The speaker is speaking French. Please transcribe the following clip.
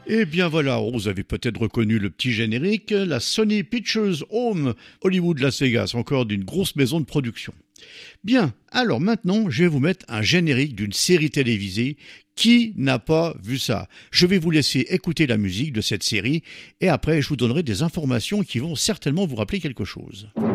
Eh bien voilà, vous avez peut-être reconnu le petit générique, la Sony Pictures Home, Hollywood Las Vegas, encore d'une grosse maison de production. Bien, alors maintenant, je vais vous mettre un générique d'une série télévisée. Qui n'a pas vu ça? Je vais vous laisser écouter la musique de cette série et après je vous donnerai des informations qui vont certainement vous rappeler quelque chose.